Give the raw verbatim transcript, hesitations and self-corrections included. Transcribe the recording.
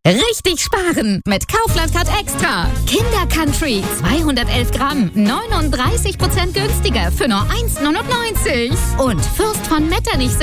Richtig sparen mit Kaufland Card Extra. Kinder Country zweihundertelf Gramm, neununddreißig Prozent günstiger für nur eins neunundneunzig. Und Fürst von Metternich